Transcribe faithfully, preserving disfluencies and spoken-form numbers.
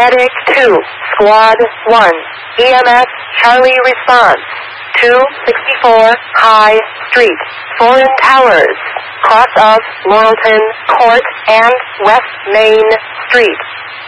Medic two, Squad one, E M S Charlie response, two sixty-four High Street, Foreign Towers, cross of Laurelton Court and West Main Street.